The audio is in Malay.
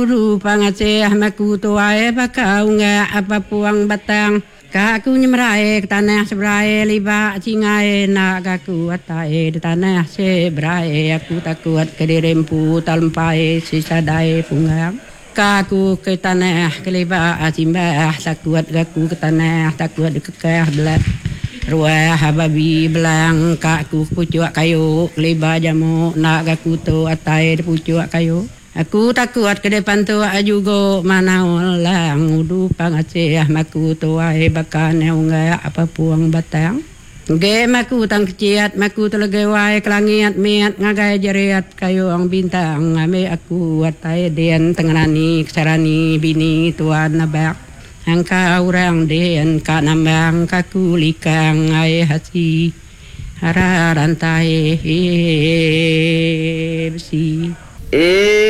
Rupang aceh maku tuae bakaunga apa puang batang kaku nyemrae tanah sebrae liba cingae nak kaku atae tanah sebrae aku takut kedirempu talmpae sisadae pungang kaku ke tanah keliba cimbah takut kaku ke tanah takut kekeh belat ruah babi belang kaku pucuk kayu liba jamu nak kaku tu atae pucuk kayu. Aku takut ke depan tu juga mana ulang udu pangaceh maku tu ai bakan unga apa puang batang. Ge maku tang keciat maku telege wae kelangit miat ngagai jeriat kayu ang bintang ame aku atai den tenganani sarani bini tuan nabak. Angka orang den ka nambang kaku likang ai hasi hara rantai besi.